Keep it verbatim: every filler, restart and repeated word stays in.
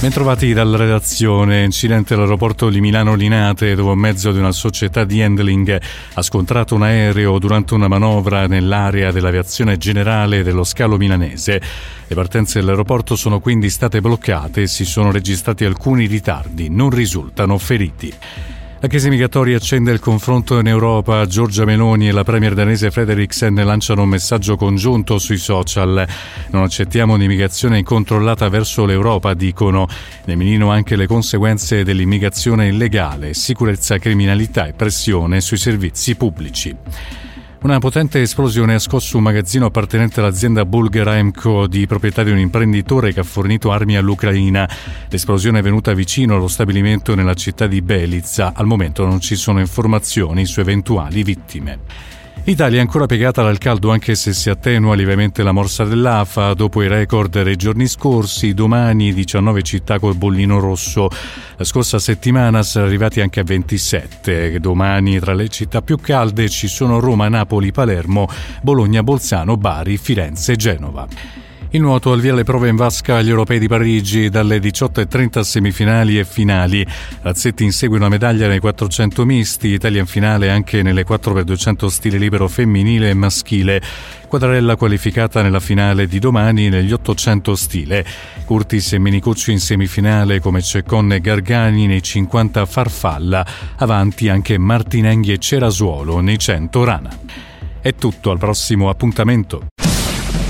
Bentrovati dalla redazione. Incidente all'aeroporto di Milano Linate, dove un mezzo di una società di handling ha scontrato un aereo durante una manovra nell'area dell'aviazione generale dello scalo milanese. Le partenze dell'aeroporto sono quindi state bloccate e si sono registrati alcuni ritardi. Non risultano feriti. La crisi migratoria accende il confronto in Europa. Giorgia Meloni e la premier danese Frederiksen lanciano un messaggio congiunto sui social. Non accettiamo un'immigrazione incontrollata verso l'Europa, dicono. Ne minino anche le conseguenze dell'immigrazione illegale, sicurezza, criminalità e pressione sui servizi pubblici. Una potente esplosione ha scosso un magazzino appartenente all'azienda bulgara Emco, di proprietà di un imprenditore che ha fornito armi all'Ucraina. L'esplosione è venuta vicino allo stabilimento nella città di Belizza. Al momento non ci sono informazioni su eventuali vittime. L'Italia è ancora piegata dal caldo, anche se si attenua lievemente la morsa dell'afa. Dopo i record dei giorni scorsi, domani diciannove città col bollino rosso. La scorsa settimana sono arrivati anche a ventisette. Domani tra le città più calde ci sono Roma, Napoli, Palermo, Bologna, Bolzano, Bari, Firenze e Genova. Il nuoto al via le prove in vasca agli europei di Parigi, dalle diciotto e trenta semifinali e finali. Razzetti insegue una medaglia nei quattrocento misti, Italia in finale anche nelle quattro per duecento stile libero femminile e maschile. Quadrarella qualificata nella finale di domani negli ottocento stile. Curtis e Menicucci in semifinale come Ceccon e Gargani nei cinquanta farfalla. Avanti anche Martinenghi e Cerasuolo nei cento rana. È tutto, al prossimo appuntamento.